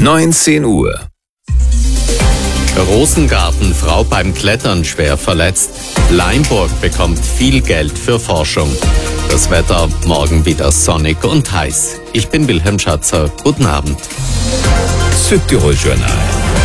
19 Uhr. Rosengarten, Frau beim Klettern schwer verletzt. Leimburg bekommt viel Geld für Forschung. Das Wetter morgen wieder sonnig und heiß. Ich bin Wilhelm Schatzer. Guten Abend. Südtirol Journal.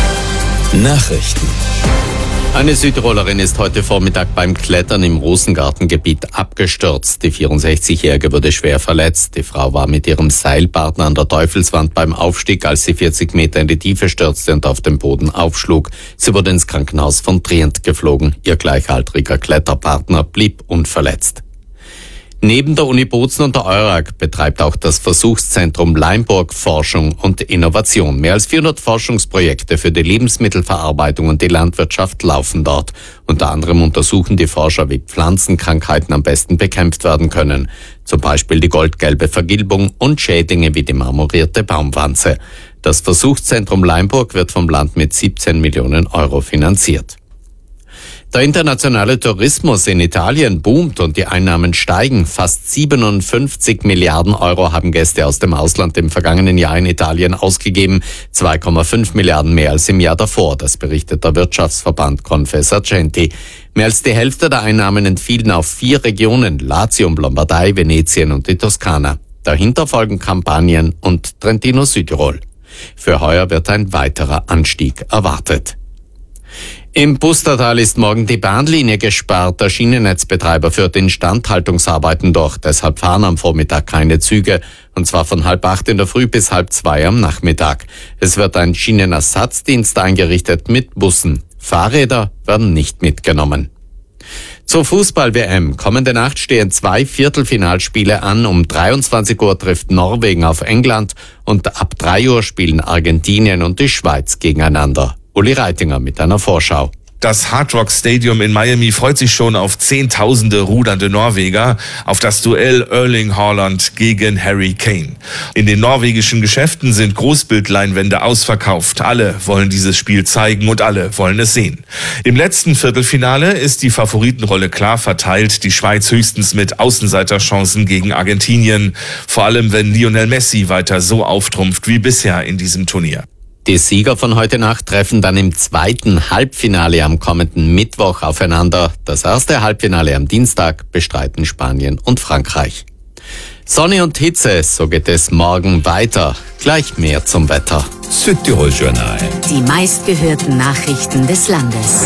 Nachrichten. Eine Südtirolerin ist heute Vormittag beim Klettern im Rosengartengebiet abgestürzt. Die 64-Jährige wurde schwer verletzt. Die Frau war mit ihrem Seilpartner an der Teufelswand beim Aufstieg, als sie 40 Meter in die Tiefe stürzte und auf dem Boden aufschlug. Sie wurde ins Krankenhaus von Trient geflogen. Ihr gleichaltriger Kletterpartner blieb unverletzt. Neben der Uni Bozen und der EURAG betreibt auch das Versuchszentrum Leimburg Forschung und Innovation. Mehr als 400 Forschungsprojekte für die Lebensmittelverarbeitung und die Landwirtschaft laufen dort. Unter anderem untersuchen die Forscher, wie Pflanzenkrankheiten am besten bekämpft werden können. Zum Beispiel die goldgelbe Vergilbung und Schädlinge wie die marmorierte Baumwanze. Das Versuchszentrum Leimburg wird vom Land mit 17 Millionen Euro finanziert. Der internationale Tourismus in Italien boomt und die Einnahmen steigen. Fast 57 Milliarden Euro haben Gäste aus dem Ausland im vergangenen Jahr in Italien ausgegeben. 2,5 Milliarden mehr als im Jahr davor, das berichtet der Wirtschaftsverband Confesercenti. Mehr als die Hälfte der Einnahmen entfielen auf 4 Regionen: Latium, Lombardei, Venetien und die Toskana. Dahinter folgen Kampanien und Trentino-Südtirol. Für heuer wird ein weiterer Anstieg erwartet. Im Pustertal ist morgen die Bahnlinie gesperrt. Der Schienennetzbetreiber führt Instandhaltungsarbeiten durch. Deshalb fahren am Vormittag keine Züge, und zwar von 7:30 in der Früh bis 14:30 am Nachmittag. Es wird ein Schienenersatzdienst eingerichtet mit Bussen. Fahrräder werden nicht mitgenommen. Zur Fußball-WM. Kommende Nacht stehen 2 Viertelfinalspiele an. Um 23 Uhr trifft Norwegen auf England und ab 3 Uhr spielen Argentinien und die Schweiz gegeneinander. Uli Reitinger mit einer Vorschau. Das Hard Rock Stadium in Miami freut sich schon auf Zehntausende rudernde Norweger, auf das Duell Erling Haaland gegen Harry Kane. In den norwegischen Geschäften sind Großbildleinwände ausverkauft. Alle wollen dieses Spiel zeigen und alle wollen es sehen. Im letzten Viertelfinale ist die Favoritenrolle klar verteilt. Die Schweiz höchstens mit Außenseiterchancen gegen Argentinien. Vor allem, wenn Lionel Messi weiter so auftrumpft wie bisher in diesem Turnier. Die Sieger von heute Nacht treffen dann im zweiten Halbfinale am kommenden Mittwoch aufeinander. Das erste Halbfinale am Dienstag bestreiten Spanien und Frankreich. Sonne und Hitze, so geht es morgen weiter. Gleich mehr zum Wetter. Südtirol Journal. Die meistgehörten Nachrichten des Landes.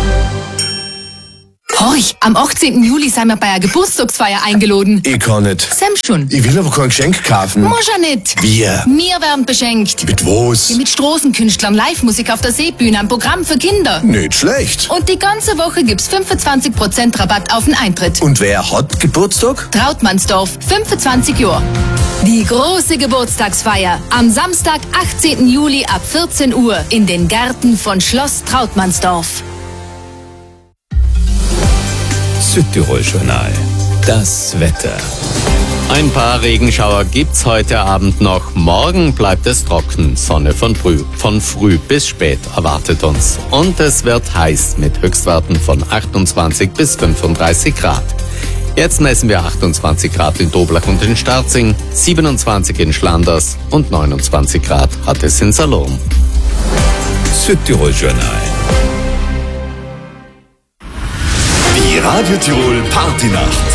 Horch, am 18. Juli sind wir bei einer Geburtstagsfeier eingeladen. Ich kann nicht. Sam schon. Ich will aber kein Geschenk kaufen. Muss ja nicht. Wir? Wir werden beschenkt. Mit was? Mit Straßenkünstlern, Live-Musik auf der Seebühne, ein Programm für Kinder. Nicht schlecht. Und die ganze Woche gibt's 25% Rabatt auf den Eintritt. Und wer hat Geburtstag? Trautmannsdorf, 25 Jahre. Die große Geburtstagsfeier am Samstag, 18. Juli ab 14 Uhr in den Gärten von Schloss Trautmannsdorf. Südtirol Journal. Das Wetter. Ein paar Regenschauer gibt's heute Abend noch. Morgen bleibt es trocken. Sonne von früh bis spät erwartet uns. Und es wird heiß mit Höchstwerten von 28 bis 35 Grad. Jetzt messen wir 28 Grad in Doblach und in Starzing, 27 in Schlanders und 29 Grad hat es in Salom. Südtirol Journal. Die Radio Tirol Partynacht.